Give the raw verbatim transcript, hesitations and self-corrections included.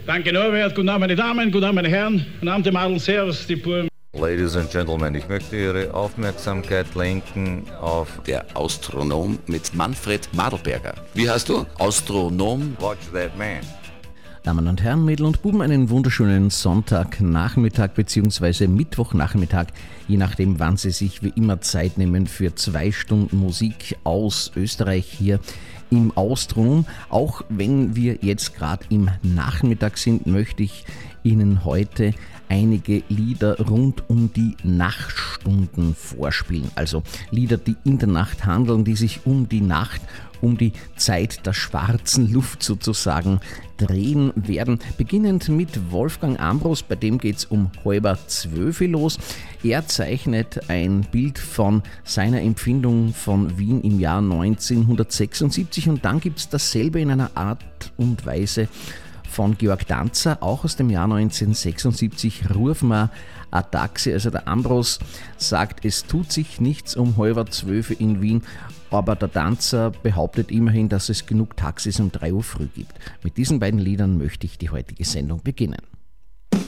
Danke Norbert, guten Abend meine Damen, guten Abend meine Herren, guten Abend die Madel, servus die Buben. Ladies and Gentlemen, ich möchte Ihre Aufmerksamkeit lenken auf Der Astronom mit Manfred Madelberger. Wie heißt du? Astronom? Watch That Man. Damen und Herren, Mädel und Buben, einen wunderschönen Sonntagnachmittag bzw. Mittwochnachmittag, je nachdem, wann Sie sich wie immer Zeit nehmen für zwei Stunden Musik aus Österreich hier im Austrum. Auch wenn wir jetzt gerade im Nachmittag sind, möchte ich Ihnen heute einige Lieder rund um die Nachtstunden vorspielen. Also Lieder, die in der Nacht handeln, die sich um die Nacht, um die Zeit der schwarzen Luft sozusagen drehen werden. Beginnend mit Wolfgang Ambros, bei dem geht es um halber zwölfe los. Er zeichnet ein Bild von seiner Empfindung von Wien im Jahr neunzehnhundertsechsundsiebzig und dann gibt es dasselbe in einer Art und Weise von Georg Danzer, auch aus dem Jahr neunzehnhundertsechsundsiebzig, Ruf ma a Taxi. Also der Ambros sagt, es tut sich nichts um halber zwölf in Wien, aber der Danzer behauptet immerhin, dass es genug Taxis um drei Uhr früh gibt. Mit diesen beiden Liedern möchte ich die heutige Sendung beginnen.